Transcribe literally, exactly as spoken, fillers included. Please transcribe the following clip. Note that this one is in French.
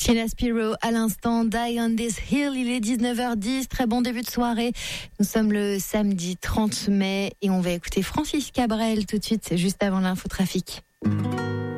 Sheila Spiro à l'instant, Die on this hill, il est dix-neuf heures dix, très bon début de soirée. Nous sommes le samedi trente mai et on va écouter Francis Cabrel tout de suite, juste avant l'infotrafic.